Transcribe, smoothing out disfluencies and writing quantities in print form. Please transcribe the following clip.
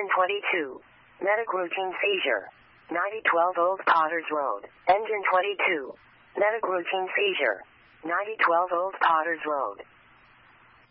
Engine 22. Medic routine seizure. 9012 Old Potters Road. Engine 22. Medic routine seizure. 9012 Old Potters Road.